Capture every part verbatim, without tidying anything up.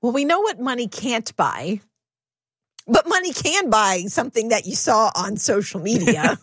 Well, we know what money can't buy, but money can buy something that you saw on social media.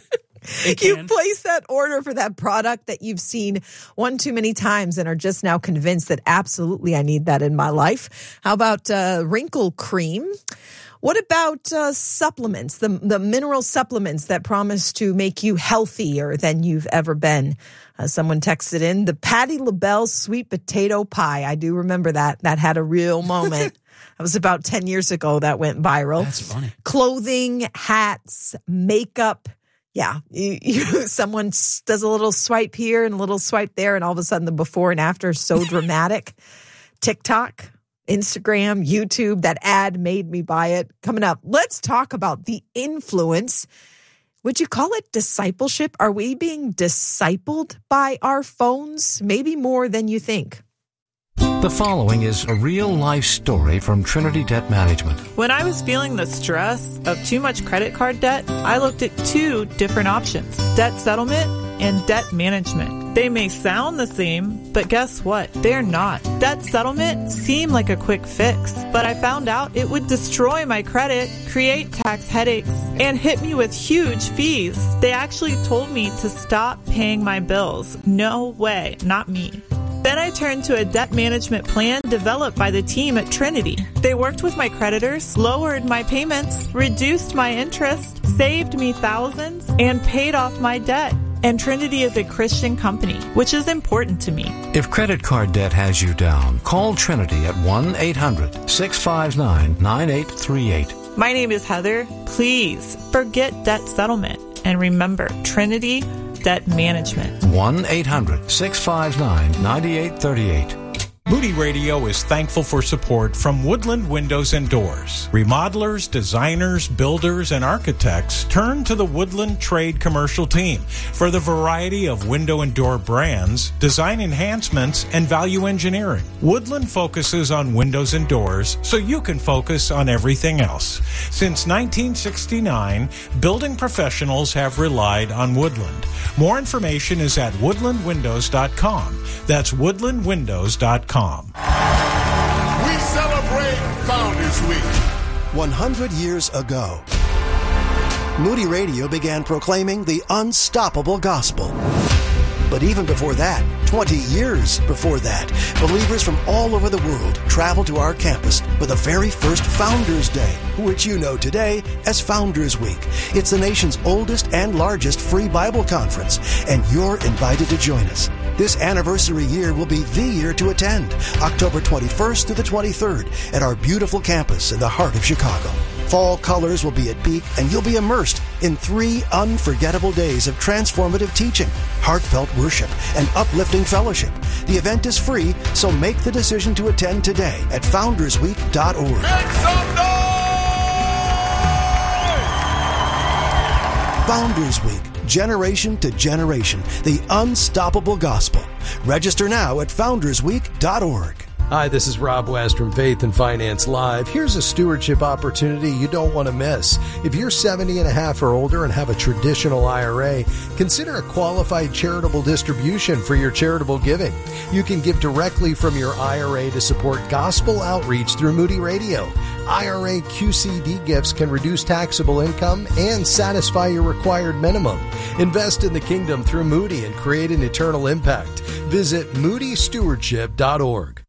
You place that order for that product that you've seen one too many times and are just now convinced that absolutely I need that in my life. How about uh, wrinkle cream? What about uh, supplements, the, the mineral supplements that promise to make you healthier than you've ever been? Uh, someone texted in the Patti LaBelle sweet potato pie. I do remember that. That had a real moment. That was about ten years ago that went viral. That's funny. Clothing, hats, makeup. Yeah, you, you, someone does a little swipe here and a little swipe there, and all of a sudden the before and after is so dramatic. TikTok, Instagram, YouTube, that ad made me buy it. Coming up, let's talk about the influence. Would you call it discipleship? Are we being discipled by our phones? Maybe more than you think. The following is a real-life story from Trinity Debt Management. When I was feeling the stress of too much credit card debt, I looked at two different options, debt settlement and debt management. They may sound the same, but guess what? They're not. Debt settlement seemed like a quick fix, but I found out it would destroy my credit, create tax headaches, and hit me with huge fees. They actually told me to stop paying my bills. No way, not me. Then I turned to a debt management plan developed by the team at Trinity. They worked with my creditors, lowered my payments, reduced my interest, saved me thousands, and paid off my debt. And Trinity is a Christian company, which is important to me. If credit card debt has you down, call Trinity at one eight hundred six five nine nine eight three eight. My name is Heather. Please forget debt settlement. And remember, Trinity Debt Management. one eight hundred six five nine nine eight three eight. Moody Radio is thankful for support from Woodland Windows and Doors. Remodelers, designers, builders, and architects turn to the Woodland Trade Commercial Team for the variety of window and door brands, design enhancements, and value engineering. Woodland focuses on windows and doors so you can focus on everything else. Since nineteen sixty-nine, building professionals have relied on Woodland. More information is at woodland windows dot com. That's woodland windows dot com. We celebrate Founders Week. one hundred years ago, Moody Radio began proclaiming the unstoppable gospel. But even before that, twenty years before that, believers from all over the world traveled to our campus for the very first Founders Day, which you know today as Founders Week. It's the nation's oldest and largest free Bible conference, and you're invited to join us. This anniversary year will be the year to attend, October twenty-first to the twenty-third, at our beautiful campus in the heart of Chicago. Fall colors will be at peak, and you'll be immersed in three unforgettable days of transformative teaching, heartfelt worship, and uplifting fellowship. The event is free, so make the decision to attend today at founders week dot org. Make some noise! Founders Week, generation to generation, the unstoppable gospel. Register now at founders week dot org. Hi, this is Rob West from Faith and Finance Live. Here's a stewardship opportunity you don't want to miss. If you're seventy and a half or older and have a traditional I R A, consider a qualified charitable distribution for your charitable giving. You can give directly from your I R A to support gospel outreach through Moody Radio. I R A Q C D gifts can reduce taxable income and satisfy your required minimum. Invest in the kingdom through Moody and create an eternal impact. Visit moody stewardship dot org.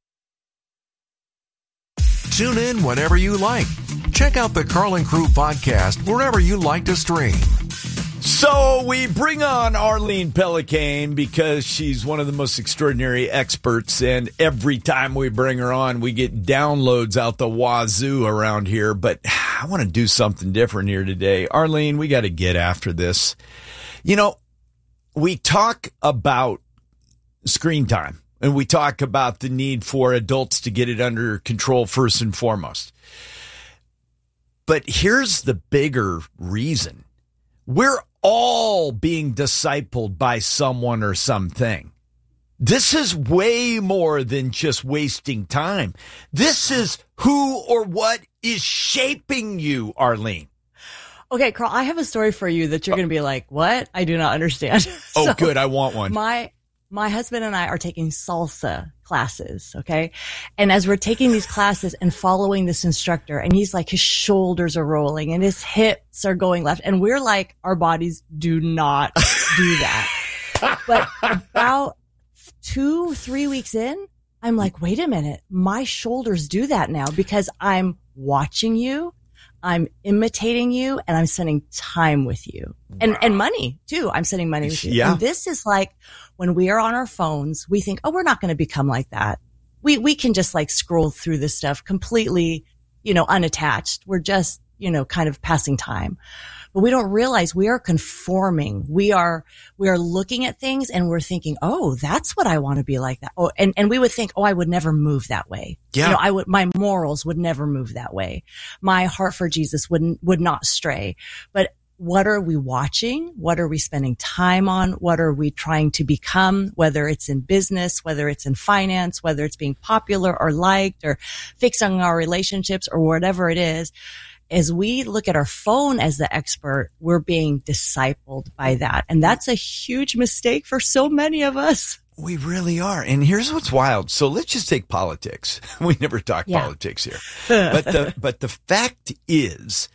Tune in whenever you like. Check out the Carlin Crew podcast wherever you like to stream. So we bring on Arlene Pellicane because she's one of the most extraordinary experts, and every time we bring her on, we get downloads out the wazoo around here. But I want to do something different here today. Arlene, we got to get after this. You know, we talk about screen time. And we talk about the need for adults to get it under control first and foremost. But here's the bigger reason. We're all being discipled by someone or something. This is way more than just wasting time. This is who or what is shaping you, Arlene. Okay, Carl, I have a story for you that you're going to be like, what? I do not understand. Oh, so good. I want one. My... My husband and I are taking salsa classes. Okay. And as we're taking these classes and following this instructor, and he's like, his shoulders are rolling and his hips are going left. And we're like, our bodies do not do that. But about two, three weeks in, I'm like, wait a minute, my shoulders do that now because I'm watching you, I'm imitating you, and I'm spending time with you. And wow. and money too. I'm spending money with you. Yeah. And this is like when we are on our phones, we think, oh, we're not going to become like that. We we can just like scroll through this stuff completely, you know, unattached. We're just, you know, kind of passing time. But we don't realize we are conforming. We are, we are looking at things and we're thinking, oh, that's what I want to be like that. Oh, and, and we would think, oh, I would never move that way. Yeah. You know, I would, my morals would never move that way. My heart for Jesus would, would not stray. But what are we watching? What are we spending time on? What are we trying to become? Whether it's in business, whether it's in finance, whether it's being popular or liked or fixing our relationships or whatever it is. As we look at our phone as the expert, we're being discipled by that. And that's a huge mistake for so many of us. We really are. And here's what's wild. So let's just take politics. We never talk yeah. politics here. But the, but the fact is,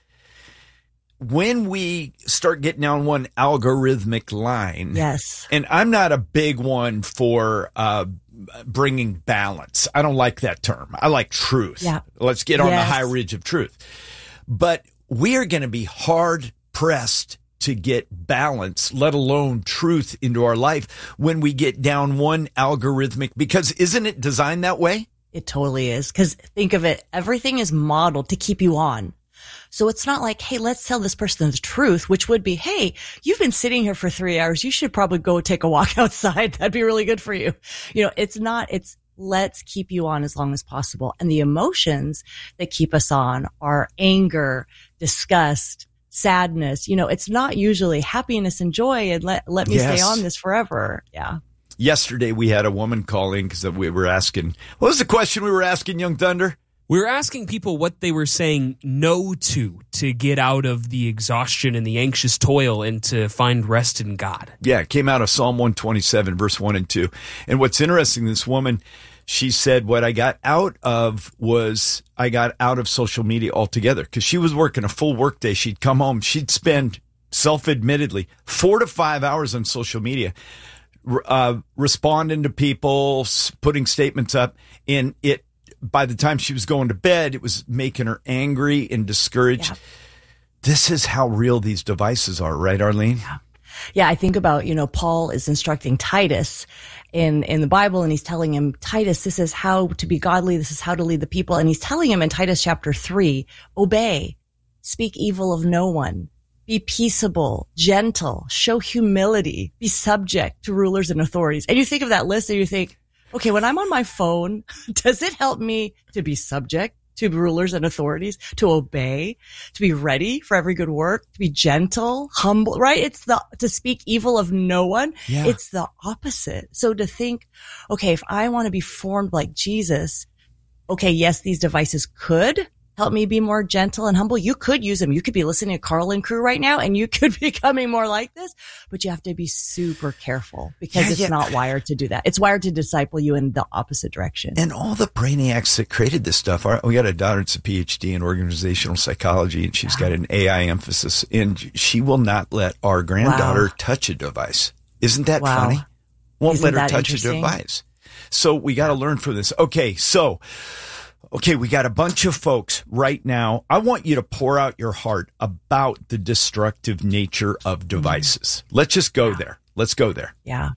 when we start getting on one algorithmic line. Yes. And I'm not a big one for, uh, bringing balance. I don't like that term. I like truth. Yeah. Let's get on yes. the high ridge of truth. But we are going to be hard pressed to get balance, let alone truth into our life when we get down one algorithmic, because isn't it designed that way? It totally is. Because think of it, everything is modeled to keep you on. So it's not like, hey, let's tell this person the truth, which would be, hey, you've been sitting here for three hours. You should probably go take a walk outside. That'd be really good for you. You know, it's not, it's, let's keep you on as long as possible. And the emotions that keep us on are anger, disgust, sadness. You know, it's not usually happiness and joy and let, let me yes. stay on this forever. Yeah. Yesterday we had a woman call in because we were asking, what was the question we were asking, Young Thunder? We were asking people what they were saying no to to get out of the exhaustion and the anxious toil and to find rest in God. Yeah, it came out of Psalm one twenty-seven, verse one and two. And what's interesting, this woman, she said, what I got out of was I got out of social media altogether because she was working a full workday. She'd come home. She'd spend, self-admittedly, four to five hours on social media, uh, responding to people, putting statements up. And it, by the time she was going to bed, it was making her angry and discouraged. Yeah. This is how real these devices are, right, Arlene? Yeah. Yeah, I think about, you know, Paul is instructing Titus in, in the Bible, and he's telling him, Titus, this is how to be godly. This is how to lead the people. And he's telling him in Titus chapter three, obey, speak evil of no one, be peaceable, gentle, show humility, be subject to rulers and authorities. And you think of that list and you think, okay, when I'm on my phone, does it help me to be subject to rulers and authorities, to obey, to be ready for every good work, to be gentle, humble, right? It's the, to speak evil of no one. Yeah. It's the opposite. So to think, okay, if I want to be formed like Jesus, okay, yes, these devices could help me be more gentle and humble. You could use them. You could be listening to Carlin Crew right now and you could be becoming more like this, but you have to be super careful because yeah, it's yeah. not wired to do that. It's wired to disciple you in the opposite direction. And all the brainiacs that created this stuff, our, we got a daughter that's a P H D in organizational psychology, and she's got an A I emphasis, and she will not let our granddaughter wow. touch a device. Isn't that wow. funny? Won't Isn't let her that touch a device. So we got to learn from this. Okay, so Okay, we got a bunch of folks right now. I want you to pour out your heart about the destructive nature of devices. Mm-hmm. Let's just go yeah. there. Let's go there. Yeah.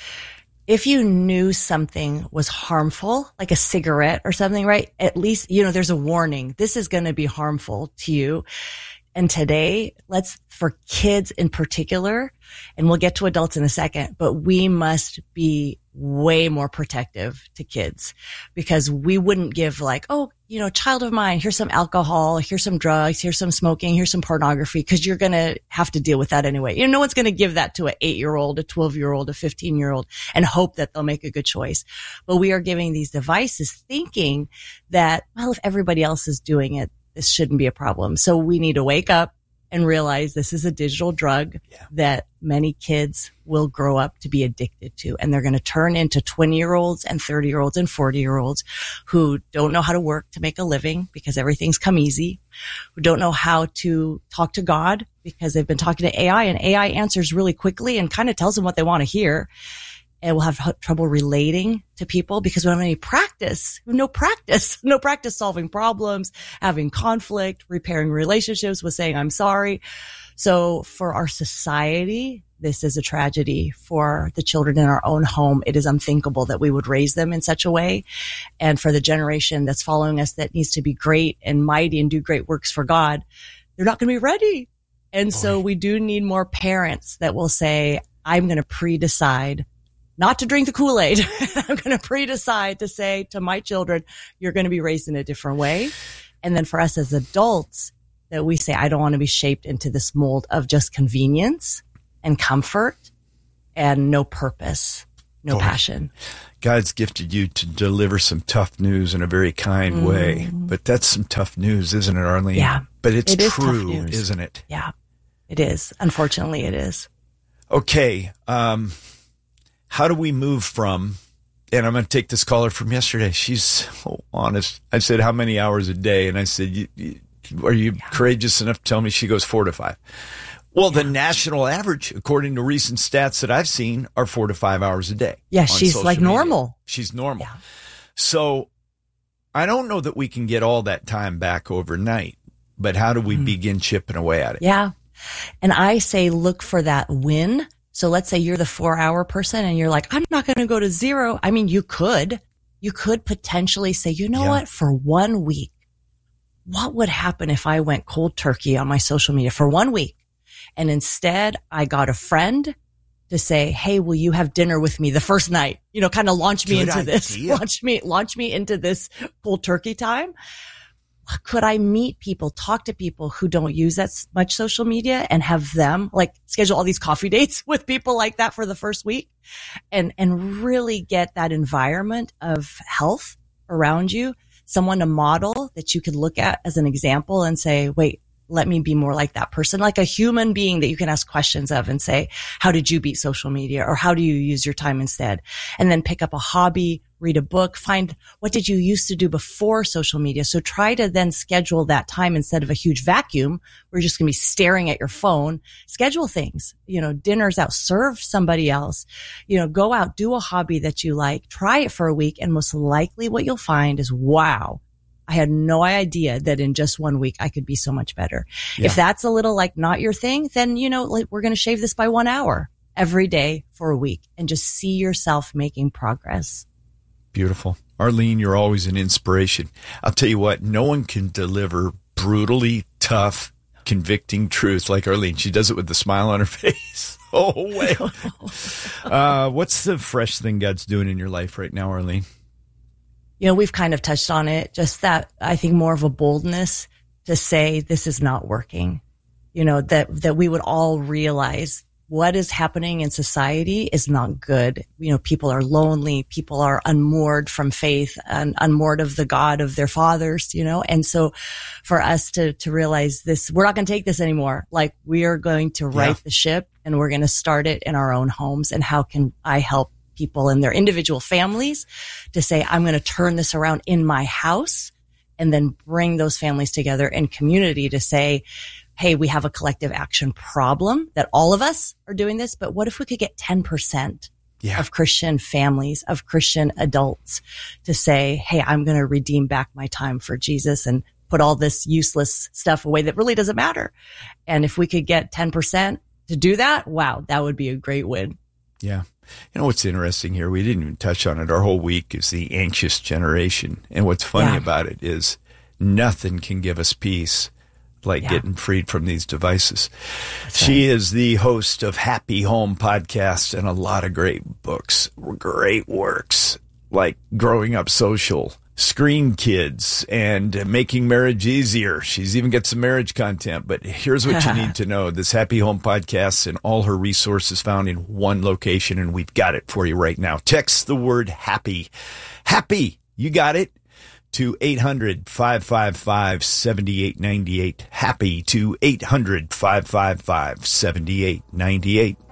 If you knew something was harmful, like a cigarette or something, right? At least, you know, there's a warning. This is going to be harmful to you. And today, let's, for kids in particular, and we'll get to adults in a second, but we must be way more protective to kids because we wouldn't give like, oh, you know, child of mine, here's some alcohol, here's some drugs, here's some smoking, here's some pornography, because you're going to have to deal with that anyway. You know, no one's going to give that to an eight-year-old, a twelve-year-old, a fifteen-year-old and hope that they'll make a good choice. But we are giving these devices thinking that, well, if everybody else is doing it, this shouldn't be a problem. So we need to wake up and realize this is a digital drug yeah. that many kids will grow up to be addicted to. And they're going to turn into twenty year olds and thirty year olds and forty year olds who don't know how to work to make a living because everything's come easy, who don't know how to talk to God because they've been talking to A I, and A I answers really quickly and kind of tells them what they want to hear. And we'll have trouble relating to people because we don't have any practice, no practice, no practice solving problems, having conflict, repairing relationships with saying, I'm sorry. So for our society, this is a tragedy. For the children in our own home, it is unthinkable that we would raise them in such a way. And for the generation that's following us that needs to be great and mighty and do great works for God, they're not going to be ready. And Boy. So we do need more parents that will say, I'm going to pre-decide not to drink the Kool-Aid. I'm going to pre-decide to say to my children, you're going to be raised in a different way. And then for us as adults, that we say, I don't want to be shaped into this mold of just convenience and comfort and no purpose, no Boy, passion. God's gifted you to deliver some tough news in a very kind mm. way. But that's some tough news, isn't it, Arlene? Yeah. But it's it true, is isn't it? Yeah, it is. Unfortunately, it is. Okay. Um, How do we move from, and I'm going to take this caller from yesterday. She's so honest. I said, how many hours a day? And I said, you, you, are you yeah. courageous enough to tell me? She goes, four to five. Well, yeah. the national average, according to recent stats that I've seen, are four to five hours a day. Yeah, she's like media. normal. She's normal. Yeah. So I don't know that we can get all that time back overnight, but how do we mm. begin chipping away at it? Yeah. And I say, look for that win. So let's say you're the four hour person and you're like, I'm not going to go to zero. I mean, you could, you could potentially say, you know yeah. what, for one week, what would happen if I went cold turkey on my social media for one week? And instead I got a friend to say, hey, will you have dinner with me the first night? You know, kind of launch me Good into idea. this, launch me, launch me into this cold turkey time. Could I meet people, talk to people who don't use that much social media and have them like schedule all these coffee dates with people like that for the first week and, and really get that environment of health around you, someone to model that you could look at as an example and say, wait, let me be more like that person, like a human being that you can ask questions of and say, how did you beat social media? Or how do you use your time instead? And then pick up a hobby, read a book, find what did you used to do before social media. So try to then schedule that time instead of a huge vacuum where you're just going to be staring at your phone. Schedule things, you know, dinners out, serve somebody else, you know, go out, do a hobby that you like, try it for a week. And most likely what you'll find is, wow, I had no idea that in just one week I could be so much better. Yeah. If that's a little like not your thing, then, you know, like we're going to shave this by one hour every day for a week and just see yourself making progress. Beautiful. Arlene, you're always an inspiration. I'll tell you what, no one can deliver brutally tough, convicting truth like Arlene. She does it with a smile on her face. Oh, wait. uh, what's the fresh thing God's doing in your life right now, Arlene? You know, we've kind of touched on it, just that I think more of a boldness to say this is not working. You know, that, that we would all realize what is happening in society is not good. You know, people are lonely. People are unmoored from faith and unmoored of the God of their fathers, you know? And so for us to, to realize this, we're not going to take this anymore. Like we are going to right yeah. the ship and we're going to start it in our own homes. And how can I help people in their individual families to say, I'm going to turn this around in my house and then bring those families together in community to say, hey, we have a collective action problem that all of us are doing this, but what if we could get ten percent yeah. of Christian families, of Christian adults to say, hey, I'm going to redeem back my time for Jesus and put all this useless stuff away that really doesn't matter. And if we could get ten percent to do that, wow, that would be a great win. Yeah. You know what's interesting here? We didn't even touch on it. Our whole week is the anxious generation. And what's funny yeah. about it is nothing can give us peace like yeah. getting freed from these devices. That's she right. is the host of Happy Home Podcast and a lot of great books, great works like Growing Up Social, Screen Kids, and Making Marriage Easier. She's even got some marriage content. But here's what you need to know. This Happy Home Podcast and all her resources found in one location, and we've got it for you right now. Text the word happy. Happy. You got it. to eight hundred, five five five, seven eight nine eight. Happy to eight hundred, five five five, seven eight nine eight.